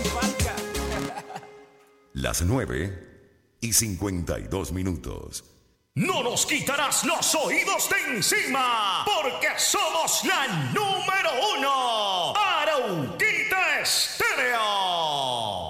Las 9:52. No nos quitarás los oídos de encima, porque somos la número 1.